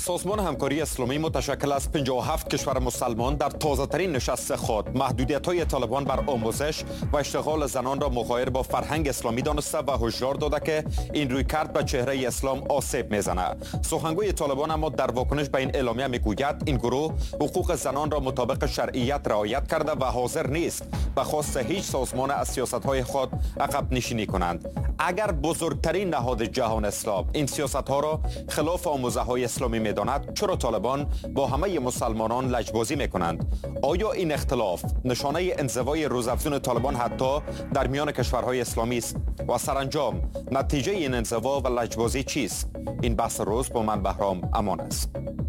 سازمان همکاری اسلامی متشکل از 57 کشور مسلمان در تازه‌ترین نشست خود محدودیت‌های طالبان بر آموزش و اشتغال زنان را مغایر با فرهنگ اسلامی دانسته و هشدار داده که این رویکرد به چهره اسلام آسیب میزند. سخنگوی طالبان اما در واکنش به این اعلامیه میگوید این گروه حقوق زنان را مطابق شرعیت رعایت کرده و حاضر نیست به خواست هیچ سازمان از سیاست‌های خود عقب نشینی کنند. اگر بزرگترین نهاد جهان اسلام این سیاست‌ها را خلاف آموزه‌های اسلامی می‌داند، چرا طالبان با همه مسلمانان لجبازی می‌کنند؟ آیا این اختلاف نشانه انزوای روزافزون طالبان حتی در میان کشورهای اسلامی است؟ و سرانجام نتیجه این انزوا و لجبازی چیست؟ این بحث روز با من بهرام امان است.